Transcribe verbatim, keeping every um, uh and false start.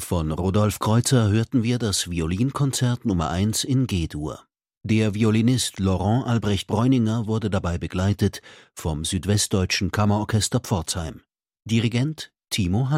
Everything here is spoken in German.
Von Rudolf Kreutzer hörten wir das Violinkonzert Nummer eins in G-Dur. Der Violinist Laurent Albrecht Breuninger wurde dabei begleitet vom Südwestdeutschen Kammerorchester Pforzheim. Dirigent Timo